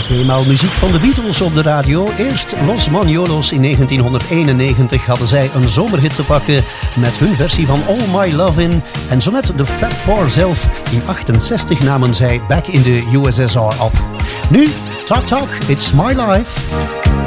Tweemaal muziek van de Beatles op de radio. Eerst Los Maniolos in 1991 hadden zij een zomerhit te pakken met hun versie van All My Lovin'. En zo net de Fab Four zelf in 68 namen zij Back in the USSR op. Nu, Talk Talk, It's My Life.